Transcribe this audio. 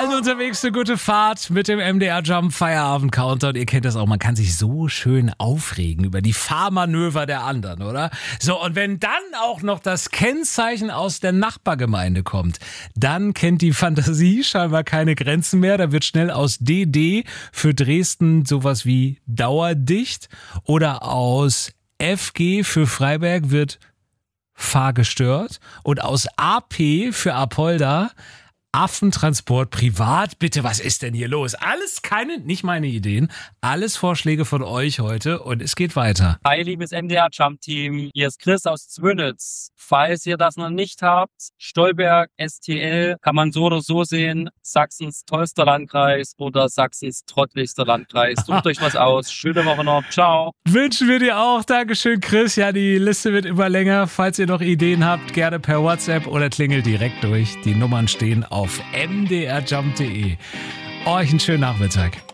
Allen unterwegs eine gute Fahrt mit dem MDR Jump Feierabend Countdown. Ihr kennt das auch, man kann sich so schön aufregen über die Fahrmanöver der anderen, oder? So, und wenn dann auch noch das Kennzeichen aus der Nachbargemeinde kommt, dann kennt die Fantasie scheinbar keine Grenzen mehr. Da wird schnell aus DD für Dresden sowas wie dauerdicht oder aus FG für Freiberg wird fahrgestört und aus AP für Apolda Affentransport privat. Bitte, was ist denn hier los? Alles nicht meine Ideen, alles Vorschläge von euch heute und es geht weiter. Hi, liebes MDR Jump Team, hier ist Chris aus Zwönitz. Falls ihr das noch nicht habt, Stolberg, STL, kann man so oder so sehen, Sachsens tollster Landkreis oder Sachsens trottligster Landkreis. Sucht euch was aus. Schöne Woche noch. Ciao. Wünschen wir dir auch. Dankeschön, Chris. Ja, die Liste wird immer länger. Falls ihr noch Ideen habt, gerne per WhatsApp oder klingelt direkt durch. Die Nummern stehen auf mdrjump.de. Euch einen schönen Nachmittag.